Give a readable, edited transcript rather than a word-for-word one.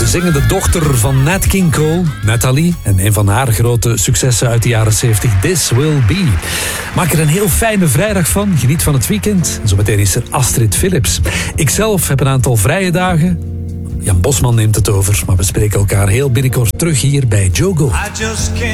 zingende dochter van Nat King Cole, Natalie, en een van haar grote successen uit de jaren 70, This Will Be. Maak er een heel fijne vrijdag van, geniet van het weekend. Zometeen is er Astrid Philips. Ikzelf heb een aantal vrije dagen. Jan Bosman neemt het over, maar we spreken elkaar heel binnenkort terug hier bij Jogo.